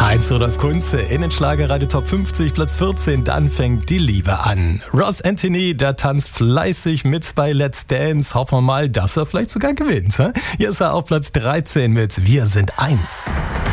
Heinz-Rudolf Kunze in den Schlagerradio Top 50, Platz 14, dann fängt die Liebe an. Ross Anthony, der tanzt fleißig mit bei Let's Dance. Hoffen wir mal, dass er vielleicht sogar gewinnt. Hier ist er auf Platz 13 mit Wir sind eins.